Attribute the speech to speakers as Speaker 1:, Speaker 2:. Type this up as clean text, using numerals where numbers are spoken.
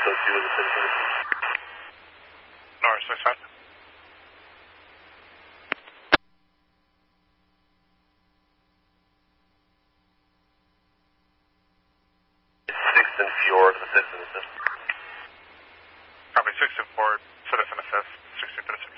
Speaker 1: 2 with the citizen assist.
Speaker 2: Norris 65.
Speaker 1: Sixth and Fjord with the citizen assist.
Speaker 2: Copy 6 and Ford, citizen assist, 16 citizen.